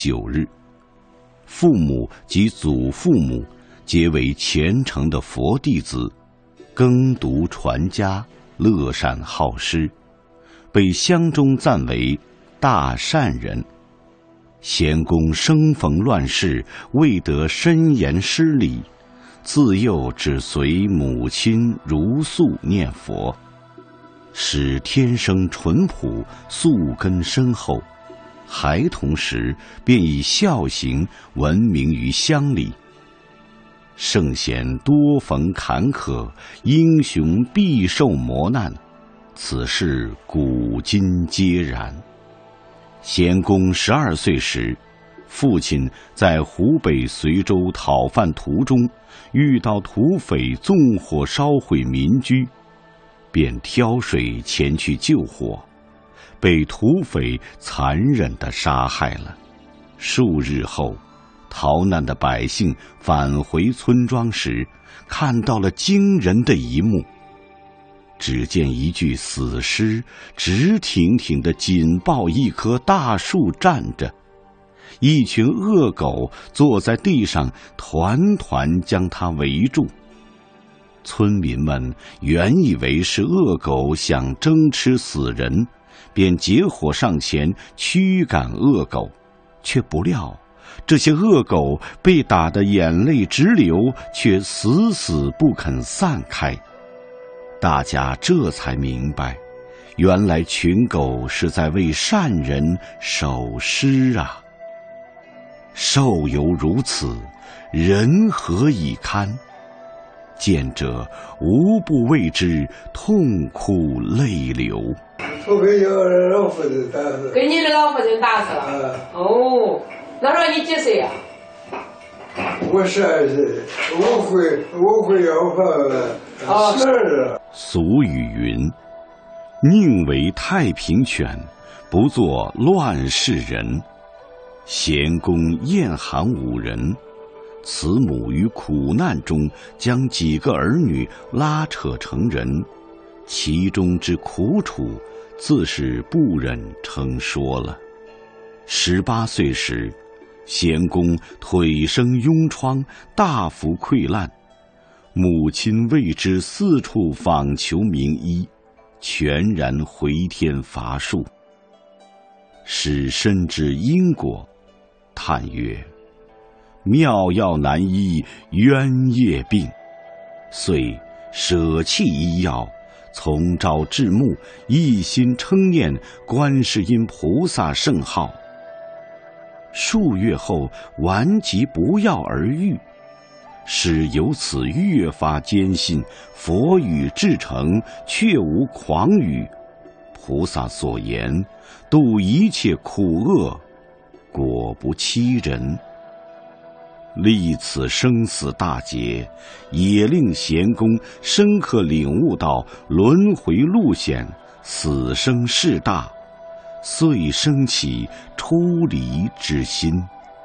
9日，父母及祖父母皆为虔诚的佛弟子，耕读传家，乐善好施，被乡中赞为大善人。贤公生逢乱世，未得深严师礼，自幼只随母亲如素念佛，使天生淳朴，素根深厚。孩童时便以孝行闻名于乡里。圣贤多逢坎坷，英雄必受磨难，此事古今皆然。贤公12岁时，父亲在湖北随州讨饭途中遇到土匪纵火烧毁民居，便挑水前去救火，被土匪残忍地杀害了。数日后，逃难的百姓返回村庄时，看到了惊人的一幕。只见一具死尸直挺挺地紧抱一棵大树站着，一群恶狗坐在地上团团将它围住。村民们原以为是恶狗想争吃死人，便结伙上前驱赶恶狗，却不料这些恶狗被打得眼泪直流，却死死不肯散开。大家这才明白，原来群狗是在为善人守尸啊！兽犹如此，人何以堪？见者无不为之痛哭泪流。 我给老夫人打死。 给你的老夫人打死了？哦，那时候你几岁呀？ 我12岁，我会要饭12了。 俗语云：宁为太平犬，不做乱世人。贤公厌寒5人，慈母于苦难中将几个儿女拉扯成人，其中之苦楚，自是不忍称说了。18岁时，贤公腿生痈疮，大幅溃烂，母亲为之四处访求名医，全然回天乏术。使深知因果，叹曰：妙药难医冤业病，遂舍弃医药，从朝至暮，一心称念观世音菩萨圣号。数月后，顽疾不药而愈，使由此越发坚信佛语至诚，确无诳语。菩萨所言，度一切苦厄，果不欺人。历此生死大劫，也令贤公深刻领悟到轮回路险，死生事大，遂生起出离之心。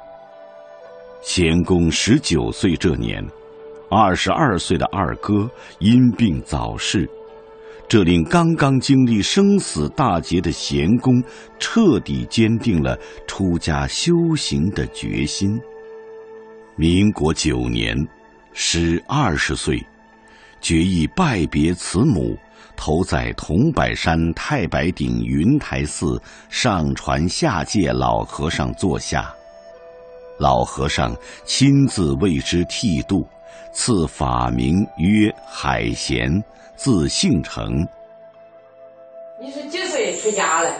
贤公19岁这年，22岁的二哥因病早逝，这令刚刚经历生死大劫的贤公彻底坚定了出家修行的决心。民国9年，时20岁，决意拜别慈母，投在桐柏山太白顶云台寺上传下界老和尚座下。老和尚亲自为之剃度，赐法名曰海贤，字姓成。 你是几岁出家了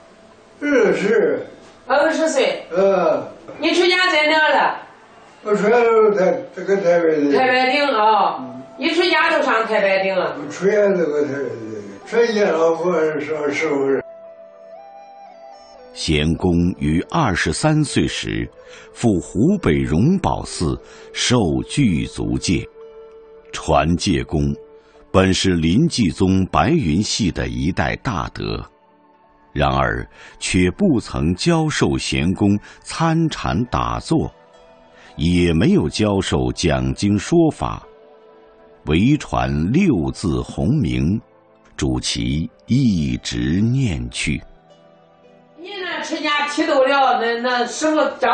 20 岁。你出家在哪了？ 我出家都这个太白顶。 太白顶啊！一出家就上太白顶了。 我出家这个太白顶，传见老和尚上师傅。 贤公于23岁时，赴湖北荣宝寺受具足戒。传戒公本是临济宗白云系的一代大德，然而却不曾教授贤公参禅打坐，也没有教授讲经说法，唯传6字洪名，主其一直念去。 你那成家剃头了，那师傅张。